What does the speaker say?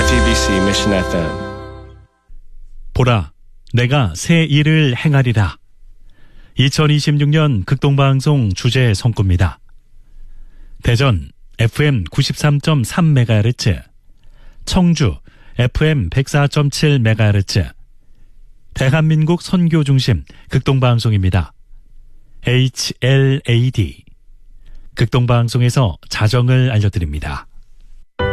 JTBC Mission FM. 보라, 내가 새 일을 행하리라. 2026년 극동방송 주제 성구입니다. 대전 FM 93.3MHz, 청주 FM 104.7MHz, 대한민국 선교 중심 극동방송입니다. HLAD. 극동방송에서 자정을 알려드립니다.